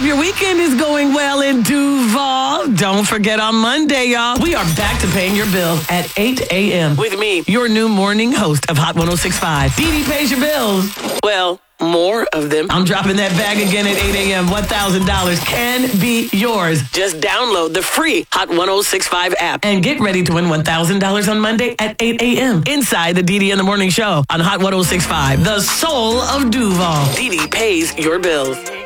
Hope your weekend is going well in Duval. Don't forget on Monday, y'all, we are back to paying your bills at 8 a.m. with me, your new morning host of Hot 106.5. Dee Dee pays your bills. Well, more of them. I'm dropping that bag again at 8 a.m. $1,000 can be yours. Just download the free Hot 106.5 app and get ready to win $1,000 on Monday at 8 a.m. inside the Dee Dee in the Morning Show on Hot 106.5, the soul of Duval. Dee Dee pays your bills.